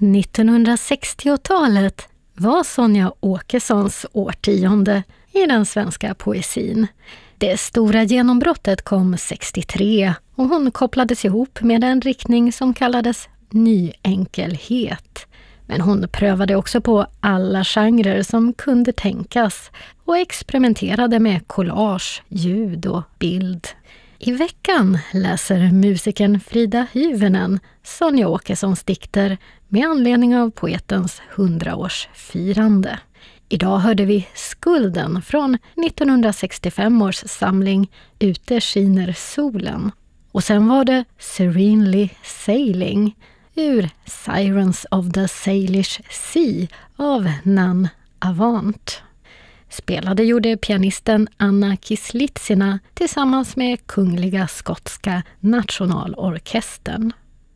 1960-talet var Sonja Åkessons årtionde i den svenska poesin. Det stora genombrottet kom 63 och hon kopplades ihop med en riktning som kallades nyenkelhet. Men hon prövade också på alla genrer som kunde tänkas och experimenterade med collage, ljud och bild. I veckan läser musikern Frida Hyvönen Sonja Åkessons dikter med anledning av poetens 100-årsfirande. Idag hörde vi Skulden från 1965 års samling Ute skiner solen. Och sen var det Serenely Sailing ur Sirens of the Salish Sea av Nan Avant. Spelade gjorde pianisten Anna Kislitsina tillsammans med Kungliga Skotska Nationalorkestern.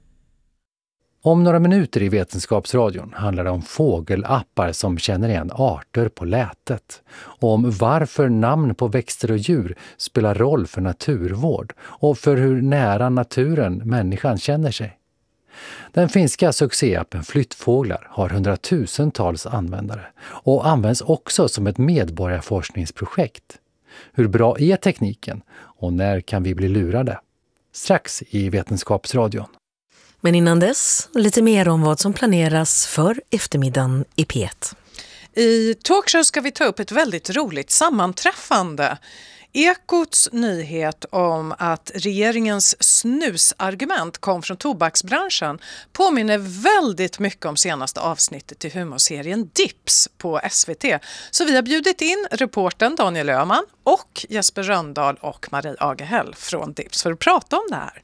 Om några minuter i Vetenskapsradion handlar det om fågelappar som känner igen arter på lätet. Och om varför namn på växter och djur spelar roll för naturvård och för hur nära naturen människan känner sig. Den finska succéappen Flyttfåglar har hundratusentals användare och används också som ett medborgarforskningsprojekt. Hur bra är tekniken och när kan vi bli lurade? Strax i Vetenskapsradion. Men innan dess, lite mer om vad som planeras för eftermiddagen i P1. I Talkshow ska vi ta upp ett väldigt roligt sammanträffande. Ekots nyhet om att regeringens snusargument kom från tobaksbranschen påminner väldigt mycket om senaste avsnittet i humorserien Dips på SVT. Så vi har bjudit in reportern Daniel Öhman och Jesper Röndahl och Marie Agehäll från Dips för att prata om det här.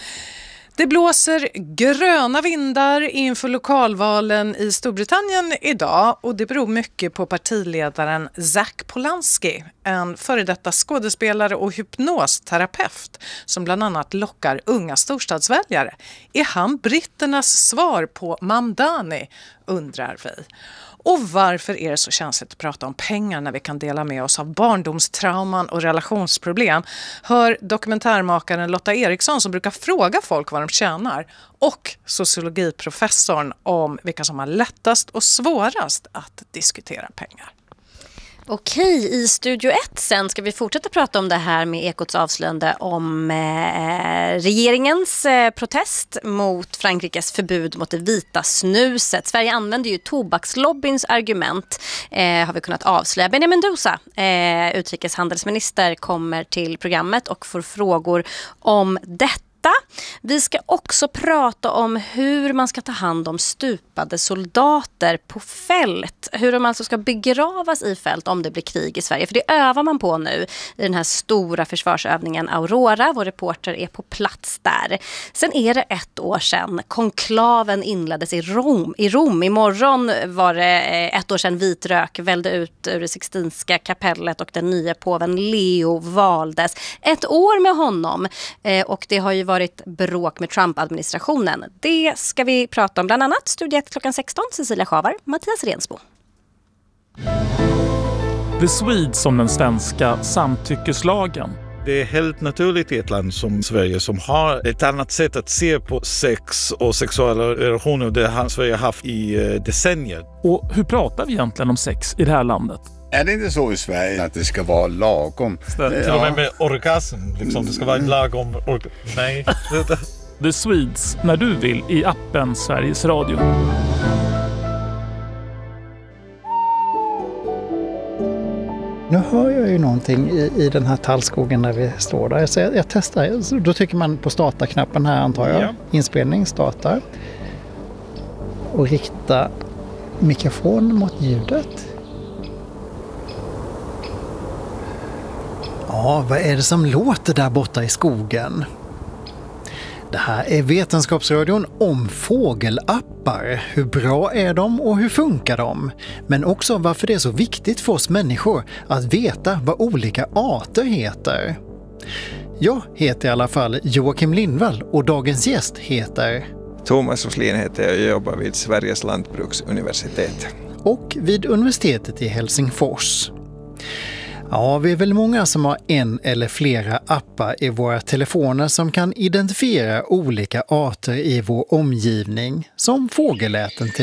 Det blåser gröna vindar inför lokalvalen i Storbritannien idag och det beror mycket på partiledaren Zac Polanski, en före detta skådespelare och hypnosterapeut som bland annat lockar unga storstadsväljare. Är han britternas svar på Mamdani, undrar vi. Och varför är det så känsligt att prata om pengar när vi kan dela med oss av barndomstrauman och relationsproblem? Hör dokumentärmakaren Lotta Eriksson som brukar fråga folk vad de tjänar och sociologiprofessorn om vilka som har lättast och svårast att diskutera pengar. Okej, i Studio 1 sen ska vi fortsätta prata om det här med Ekots avslöjande om regeringens protest mot Frankrikes förbud mot det vita snuset. Sverige använder ju tobakslobbyns argument, har vi kunnat avslöja. Benjamin Mendoza, utrikeshandelsminister, kommer till programmet och får frågor om detta. Vi ska också prata om hur man ska ta hand om stupade soldater på fält. Hur de alltså ska begravas i fält om det blir krig i Sverige. För det övar man på nu i den här stora försvarsövningen Aurora. Vår reporter är på plats där. Sen är det 1 år sedan konklaven inleddes i Rom. Imorgon var det 1 år sedan vit rök välde ut ur det Sixtinska kapellet och den nya påven Leo valdes. 1 år med honom och det har ju varit bråk med Trump-administrationen. Det ska vi prata om bland annat. Studio 1 klockan 16. Cecilia Schavar, Mattias Rensbo. The Swedes som den svenska samtyckeslagen. Det är helt naturligt i ett land som Sverige som har ett annat sätt att se på sex och sexuella relationer. Det har Sverige haft i decennier. Och hur pratar vi egentligen om sex i det här landet? Är det inte så i Sverige att det ska vara lagom? Till och med orgasm, liksom. Det ska vara lagom. Nej. The Swedes, när du vill, i appen Sveriges Radio. Nu hör jag ju någonting i den här tallskogen där vi står där. Så jag testar. Då trycker man på starta-knappen här, antar jag. Ja. Inspelning, starta. Och rikta mikrofonen mot ljudet. Ja, vad är det som låter där borta i skogen? Det här är Vetenskapsradion om fågelappar. Hur bra är de och hur funkar de? Men också varför det är så viktigt för oss människor att veta vad olika arter heter. Jag heter i alla fall Joakim Lindvall och dagens gäst heter... Thomas Oslin heter jag och jobbar vid Sveriges lantbruksuniversitet. Och vid universitetet i Helsingfors. Ja, vi är väl många som har en eller flera appar i våra telefoner som kan identifiera olika arter i vår omgivning, som fågelläten till